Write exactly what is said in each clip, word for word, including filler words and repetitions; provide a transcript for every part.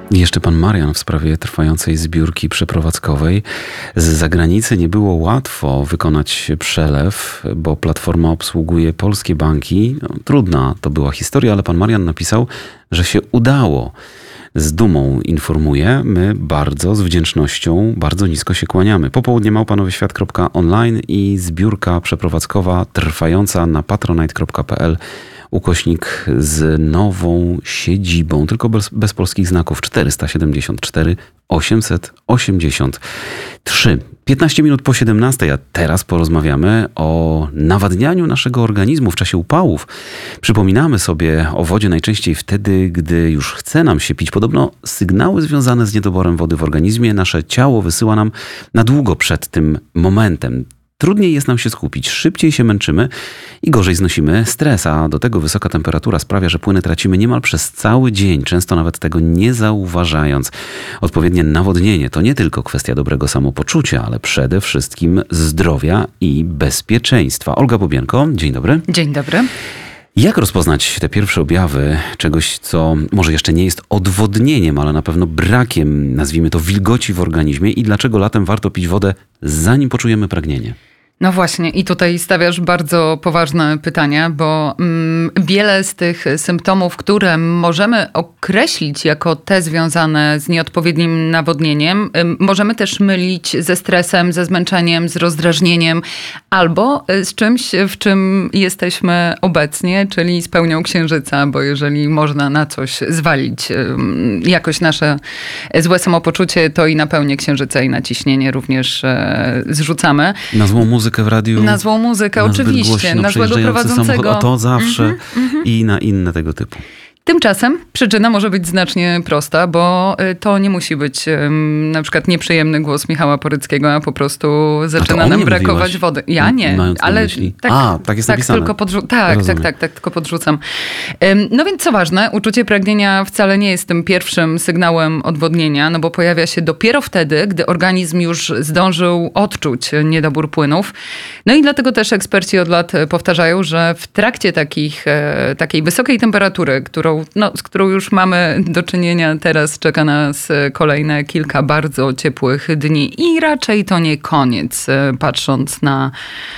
I jeszcze pan Marian w sprawie trwającej zbiórki przeprowadzkowej. Z zagranicy nie było łatwo wykonać przelew, bo platforma obsługuje polskie banki. No, trudna to była historia, ale pan Marian napisał, że się udało. Z dumą informuję, my bardzo, z wdzięcznością, bardzo nisko się kłaniamy. Popołudnie małpa nowy świat kropka online i zbiórka przeprowadzkowa trwająca na patronite kropka p l ukośnik z nową siedzibą, tylko bez, bez polskich znaków czterysta siedemdziesiąt cztery osiemset osiemdziesiąt trzy. piętnaście minut po siedemnastej, a teraz porozmawiamy o nawadnianiu naszego organizmu w czasie upałów. Przypominamy sobie o wodzie najczęściej wtedy, gdy już chce nam się pić. Podobno sygnały związane z niedoborem wody w organizmie nasze ciało wysyła nam na długo przed tym momentem. Trudniej jest nam się skupić, szybciej się męczymy i gorzej znosimy stres, a do tego wysoka temperatura sprawia, że płyny tracimy niemal przez cały dzień, często nawet tego nie zauważając. Odpowiednie nawodnienie to nie tylko kwestia dobrego samopoczucia, ale przede wszystkim zdrowia i bezpieczeństwa. Olga Bobienko, dzień dobry. Dzień dobry. Jak rozpoznać te pierwsze objawy czegoś, co może jeszcze nie jest odwodnieniem, ale na pewno brakiem, nazwijmy to, wilgoci w organizmie i dlaczego latem warto pić wodę, zanim poczujemy pragnienie? No właśnie i tutaj stawiasz bardzo poważne pytania, bo mm, wiele z tych symptomów, które możemy określić jako te związane z nieodpowiednim nawodnieniem, ym, możemy też mylić ze stresem, ze zmęczeniem, z rozdrażnieniem albo z czymś, w czym jesteśmy obecnie, czyli z pełnią księżyca, bo jeżeli można na coś zwalić ym, jakoś nasze złe samopoczucie, to i na pełnię księżyca i na ciśnienie również e, zrzucamy. Na złą muzykę w radiu. Na złą muzykę, na oczywiście. Głośno, na złego prowadzącego. Samochód, o to zawsze mm-hmm, mm-hmm. i na inne tego typu. Tymczasem przyczyna może być znacznie prosta, bo to nie musi być um, na przykład nieprzyjemny głos Michała Poryckiego, a po prostu zaczyna nam brakować mówiłaś? wody. Ja nie, Mając ale tak, a, tak jest tak, napisane. Tylko podrzu- tak, tak, tak, tak, tylko podrzucam. Um, no więc co ważne, uczucie pragnienia wcale nie jest tym pierwszym sygnałem odwodnienia, no bo pojawia się dopiero wtedy, gdy organizm już zdążył odczuć niedobór płynów. No i dlatego też eksperci od lat powtarzają, że w trakcie takich, takiej wysokiej temperatury, którą No, z którą już mamy do czynienia. Teraz czeka nas kolejne kilka bardzo ciepłych dni i raczej to nie koniec, patrząc na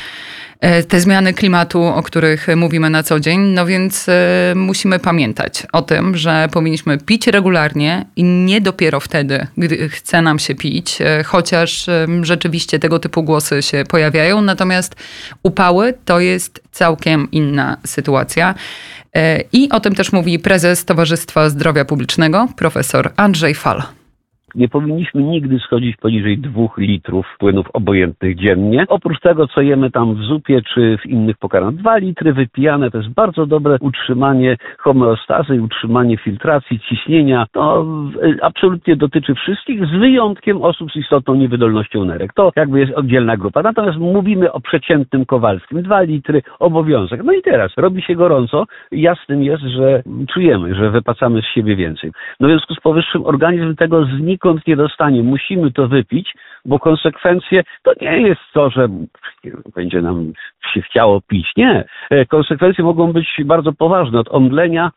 te zmiany klimatu, o których mówimy na co dzień. No więc musimy pamiętać o tym, że powinniśmy pić regularnie i nie dopiero wtedy, gdy chce nam się pić, chociaż rzeczywiście tego typu głosy się pojawiają. Natomiast upały to jest całkiem inna sytuacja. I o tym też mówi prezes Towarzystwa Zdrowia Publicznego, profesor Andrzej Fal. Nie powinniśmy nigdy schodzić poniżej dwóch litrów płynów obojętnych dziennie. Oprócz tego, co jemy tam w zupie czy w innych pokarmach. Dwa litry wypijane to jest bardzo dobre utrzymanie homeostazy i utrzymanie filtracji, ciśnienia. To absolutnie dotyczy wszystkich, z wyjątkiem osób z istotną niewydolnością nerek. To jakby jest oddzielna grupa. Natomiast mówimy o przeciętnym Kowalskim. Dwa litry obowiązek. No i teraz robi się gorąco. Jasnym jest, że czujemy, że wypacamy z siebie więcej. No w związku z powyższym organizm tego znikąd nie dostanie. Musimy to wypić, bo konsekwencje to nie jest to, że będzie nam się chciało pić. Nie. Konsekwencje mogą być bardzo poważne. Od omdlenia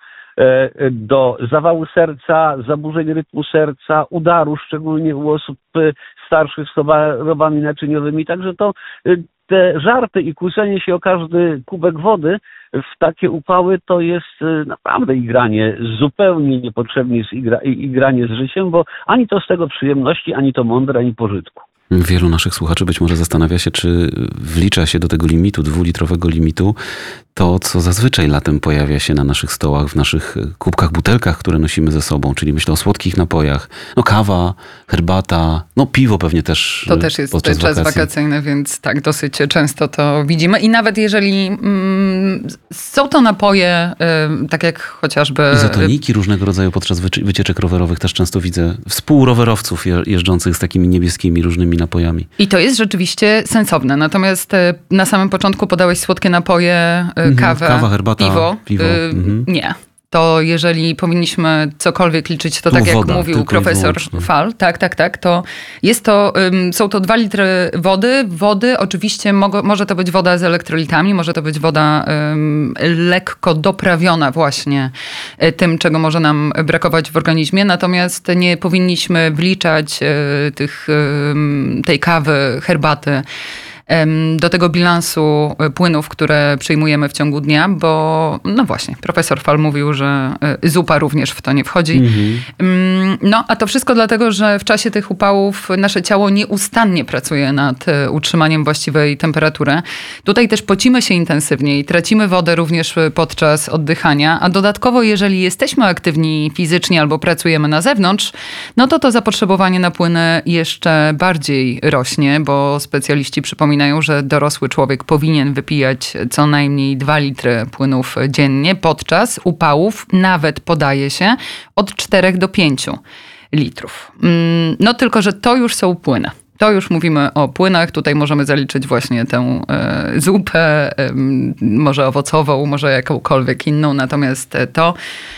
do zawału serca, zaburzeń rytmu serca, udaru, szczególnie u osób starszych z chorobami naczyniowymi. Także to te żarty i kłócenie się o każdy kubek wody w takie upały to jest naprawdę igranie zupełnie niepotrzebnie, jest igra, igranie z życiem, bo ani to z tego przyjemności, ani to mądre, ani pożytku. Wielu naszych słuchaczy być może zastanawia się, czy wlicza się do tego limitu, dwulitrowego limitu, to, co zazwyczaj latem pojawia się na naszych stołach, w naszych kubkach, butelkach, które nosimy ze sobą, czyli myślę o słodkich napojach, no kawa, herbata, no piwo pewnie też. To też jest czas wakacji. wakacyjny, więc tak dosyć często to widzimy i nawet jeżeli mm, są to napoje, y, tak jak chociażby... Izotoniki różnego rodzaju podczas wycieczek rowerowych też często widzę współrowerowców jeżdżących z takimi niebieskimi różnymi napojami. I to jest rzeczywiście sensowne. Natomiast na samym początku podałeś słodkie napoje, mhm, kawę, kawa, herbata, piwo. piwo. Yy, mhm. Nie. to jeżeli powinniśmy cokolwiek liczyć, to Tu tak jak woda, mówił tylko i profesor wyłącznie. Fal, tak, tak, tak, to jest to, ym, są to dwa litry wody. Wody oczywiście mogo, może to być woda z elektrolitami, może to być woda ym, lekko doprawiona właśnie y, tym, czego może nam brakować w organizmie, natomiast nie powinniśmy wliczać y, tych, y, tej kawy, herbaty do tego bilansu płynów, które przyjmujemy w ciągu dnia, bo no właśnie, profesor Fal mówił, że zupa również w to nie wchodzi. Mhm. No, a to wszystko dlatego, że w czasie tych upałów nasze ciało nieustannie pracuje nad utrzymaniem właściwej temperatury. Tutaj też pocimy się intensywniej, tracimy wodę również podczas oddychania, a dodatkowo jeżeli jesteśmy aktywni fizycznie albo pracujemy na zewnątrz, no to to zapotrzebowanie na płyny jeszcze bardziej rośnie, bo specjaliści przypominają, że dorosły człowiek powinien wypijać co najmniej dwa litry płynów dziennie. Podczas upałów nawet podaje się od czterech do pięciu litrów. No tylko, że to już są płyny. To już mówimy o płynach. Tutaj możemy zaliczyć właśnie tę e, zupę, e, może owocową, może jakąkolwiek inną. Natomiast to...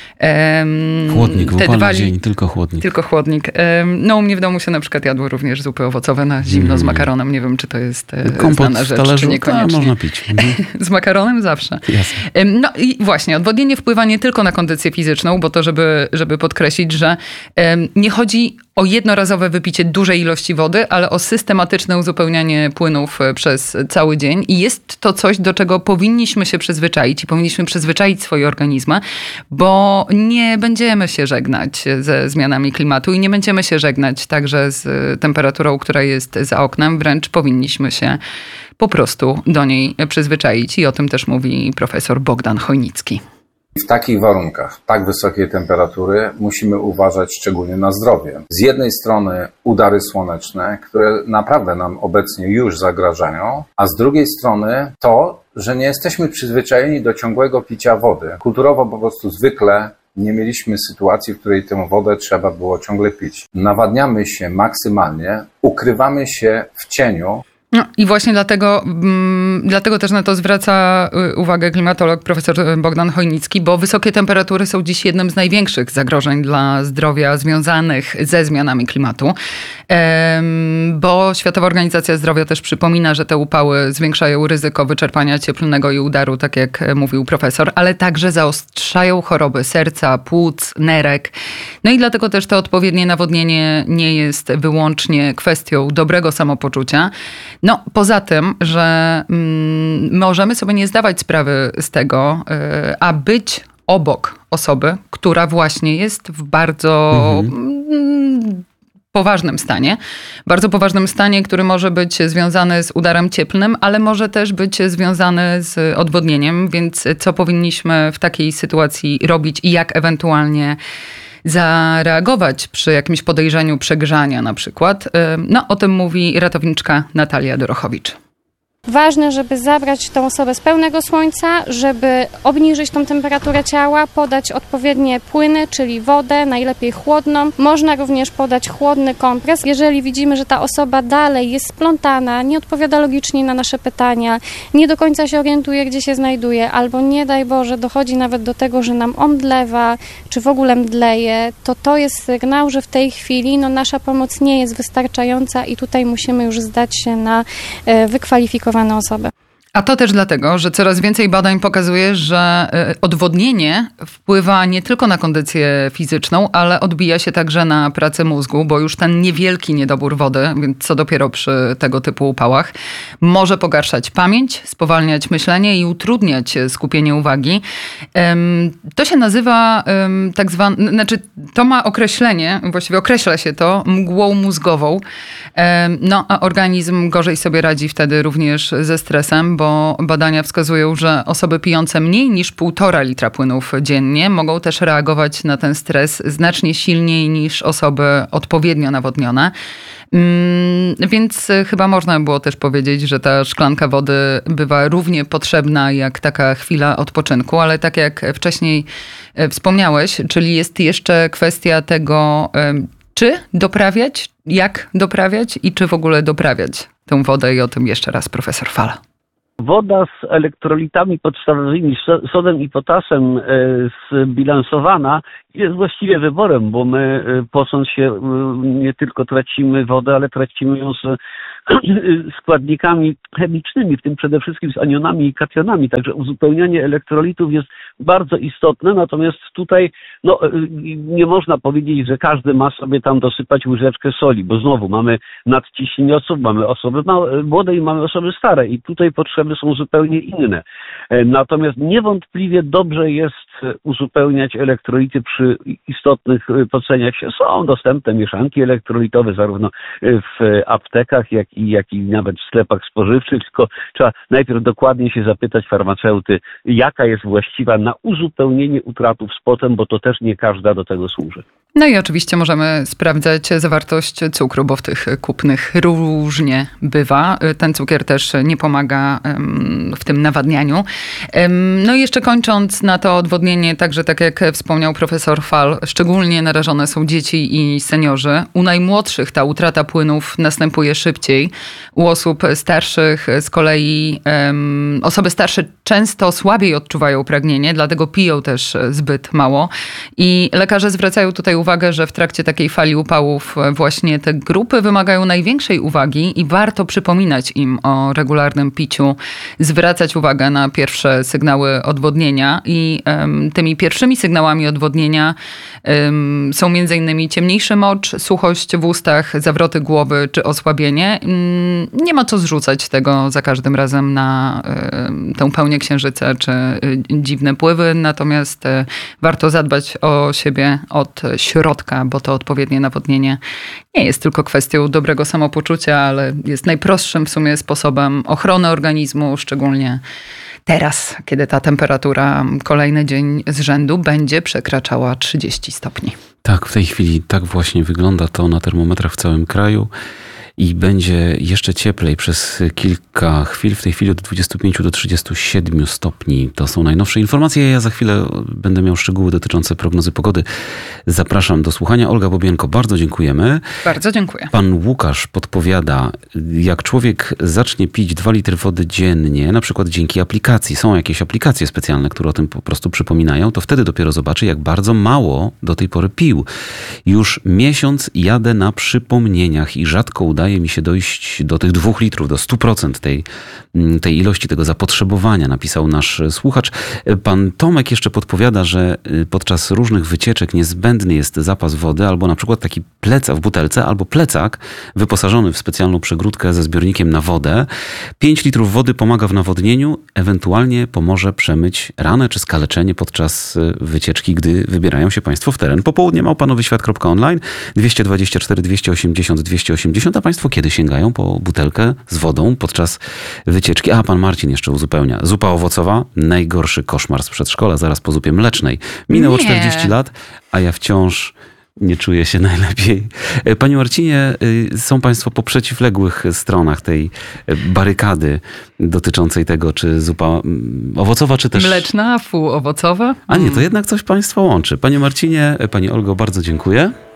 Chłodnik, w upalny dwa, dzień, tylko chłodnik. Tylko chłodnik. No u mnie w domu się na przykład jadło również zupy owocowe na zimno mm. z makaronem. Nie wiem, czy to jest kompot znana rzecz, talerzu, czy niekoniecznie. To można pić. Mhm. Z makaronem zawsze. Jasne. No i właśnie, odwodnienie wpływa nie tylko na kondycję fizyczną, bo to, żeby, żeby podkreślić, że nie chodzi o jednorazowe wypicie dużej ilości wody, ale o systematyczne uzupełnianie płynów przez cały dzień. I jest to coś, do czego powinniśmy się przyzwyczaić i powinniśmy przyzwyczaić swoje organizmy, bo nie będziemy się żegnać ze zmianami klimatu i nie będziemy się żegnać także z temperaturą, która jest za oknem. Wręcz powinniśmy się po prostu do niej przyzwyczaić. I o tym też mówi profesor Bogdan Chojnicki. W takich warunkach, tak wysokiej temperatury musimy uważać szczególnie na zdrowie. Z jednej strony udary słoneczne, które naprawdę nam obecnie już zagrażają, a z drugiej strony to, że nie jesteśmy przyzwyczajeni do ciągłego picia wody. Kulturowo po prostu zwykle nie mieliśmy sytuacji, w której tę wodę trzeba było ciągle pić. Nawadniamy się maksymalnie, ukrywamy się w cieniu. No i właśnie dlatego, mm, dlatego też na to zwraca uwagę klimatolog profesor Bogdan Chojnicki, bo wysokie temperatury są dziś jednym z największych zagrożeń dla zdrowia związanych ze zmianami klimatu. Ehm, bo Światowa Organizacja Zdrowia też przypomina, że te upały zwiększają ryzyko wyczerpania cieplnego i udaru, tak jak mówił profesor, ale także zaostrzają choroby serca, płuc, nerek. No i dlatego też to odpowiednie nawodnienie nie jest wyłącznie kwestią dobrego samopoczucia. No, poza tym, że mm, możemy sobie nie zdawać sprawy z tego, yy, a być obok osoby, która właśnie jest w bardzo mhm. mm, poważnym stanie. Bardzo poważnym stanie, który może być związany z udarem cieplnym, ale może też być związany z odwodnieniem. Więc co powinniśmy w takiej sytuacji robić i jak ewentualnie zareagować przy jakimś podejrzeniu przegrzania na przykład. No, o tym mówi ratowniczka Natalia Dorochowicz. Ważne, żeby zabrać tą osobę z pełnego słońca, żeby obniżyć tą temperaturę ciała, podać odpowiednie płyny, czyli wodę, najlepiej chłodną. Można również podać chłodny kompres. Jeżeli widzimy, że ta osoba dalej jest splątana, nie odpowiada logicznie na nasze pytania, nie do końca się orientuje, gdzie się znajduje, albo nie daj Boże, dochodzi nawet do tego, że nam omdlewa, czy w ogóle mdleje, to to jest sygnał, że w tej chwili no, nasza pomoc nie jest wystarczająca i tutaj musimy już zdać się na e, wykwalifikowanie osoby. A to też dlatego, że coraz więcej badań pokazuje, że odwodnienie wpływa nie tylko na kondycję fizyczną, ale odbija się także na pracę mózgu, bo już ten niewielki niedobór wody, więc co dopiero przy tego typu upałach, może pogarszać pamięć, spowalniać myślenie i utrudniać skupienie uwagi. To się nazywa tak zwane, znaczy to ma określenie, właściwie określa się to mgłą mózgową. No a organizm gorzej sobie radzi wtedy również ze stresem, bo badania wskazują, że osoby pijące mniej niż półtora litra płynów dziennie mogą też reagować na ten stres znacznie silniej niż osoby odpowiednio nawodnione. Więc chyba można było też powiedzieć, że ta szklanka wody bywa równie potrzebna jak taka chwila odpoczynku, ale tak jak wcześniej wspomniałeś, czyli jest jeszcze kwestia tego, czy doprawiać, jak doprawiać i czy w ogóle doprawiać tę wodę i o tym jeszcze raz profesor Fala. Woda z elektrolitami podstawowymi, sodem i potasem zbilansowana jest właściwie wyborem, bo my posąc się nie tylko tracimy wodę, ale tracimy ją z składnikami chemicznymi, w tym przede wszystkim z anionami i kationami. Także uzupełnianie elektrolitów jest bardzo istotne, natomiast tutaj no, nie można powiedzieć, że każdy ma sobie tam dosypać łyżeczkę soli, bo znowu mamy nadciśnienie osób, mamy osoby młode i mamy osoby stare i tutaj potrzeby są zupełnie inne. Natomiast niewątpliwie dobrze jest uzupełniać elektrolity przy istotnych poceniach się. Są dostępne mieszanki elektrolitowe zarówno w aptekach, jak i, jak i nawet w sklepach spożywczych, tylko trzeba najpierw dokładnie się zapytać farmaceuty, jaka jest właściwa na uzupełnienie utratów z potem, bo to też nie każda do tego służy. No i oczywiście możemy sprawdzać zawartość cukru, bo w tych kupnych różnie bywa. Ten cukier też nie pomaga w tym nawadnianiu. No i jeszcze kończąc na to odwodnienie, także tak jak wspomniał profesor Fal, szczególnie narażone są dzieci i seniorzy. U najmłodszych ta utrata płynów następuje szybciej. U osób starszych z kolei um, osoby starsze często słabiej odczuwają pragnienie, dlatego piją też zbyt mało. I lekarze zwracają tutaj uwagę, że w trakcie takiej fali upałów właśnie te grupy wymagają największej uwagi i warto przypominać im o regularnym piciu, zwracać uwagę na pierwsze sygnały odwodnienia i um, tymi pierwszymi sygnałami odwodnienia um, są między innymi ciemniejszy mocz, suchość w ustach, zawroty głowy czy osłabienie. Um, nie ma co zrzucać tego za każdym razem na um, tę pełnię księżyca czy um, dziwne pływy, natomiast um, warto zadbać o siebie od środka, bo to odpowiednie nawodnienie nie jest tylko kwestią dobrego samopoczucia, ale jest najprostszym w sumie sposobem ochrony organizmu, szczególnie teraz, kiedy ta temperatura kolejny dzień z rzędu będzie przekraczała trzydzieści stopni. Tak, w tej chwili tak właśnie wygląda to na termometrach w całym kraju. I będzie jeszcze cieplej przez kilka chwil. W tej chwili od dwudziestu pięciu do trzydziestu siedmiu stopni. To są najnowsze informacje. Ja za chwilę będę miał szczegóły dotyczące prognozy pogody. Zapraszam do słuchania. Olga Bobienko, bardzo dziękujemy. Bardzo dziękuję. Pan Łukasz podpowiada, jak człowiek zacznie pić dwa litry wody dziennie, na przykład dzięki aplikacji, są jakieś aplikacje specjalne, które o tym po prostu przypominają, to wtedy dopiero zobaczy, jak bardzo mało do tej pory pił. Już miesiąc jadę na przypomnieniach i rzadko udaje mi się dojść do tych dwóch litrów, do stu procent tej, tej ilości, tego zapotrzebowania, napisał nasz słuchacz. Pan Tomek jeszcze podpowiada, że podczas różnych wycieczek niezbędny jest zapas wody, albo na przykład taki plecak w butelce, albo plecak wyposażony w specjalną przegródkę ze zbiornikiem na wodę. pięć litrów wody pomaga w nawodnieniu, ewentualnie pomoże przemyć ranę czy skaleczenie podczas wycieczki, gdy wybierają się Państwo w teren. Popołudnie małpanowyświat kropka online, dwieście dwadzieścia cztery dwieście osiemdziesiąt dwieście osiemdziesiąt, a Państwo kiedy sięgają po butelkę z wodą podczas wycieczki? A, pan Marcin jeszcze uzupełnia. Zupa owocowa, najgorszy koszmar z przedszkola, zaraz po zupie mlecznej. Minęło Nie. czterdzieści lat, a ja wciąż nie czuję się najlepiej. Panie Marcinie, są Państwo po przeciwległych stronach tej barykady dotyczącej tego, czy zupa owocowa, czy też... Mleczna, fu, owocowa. A nie, to jednak coś Państwa łączy. Panie Marcinie, Pani Olgo, bardzo dziękuję.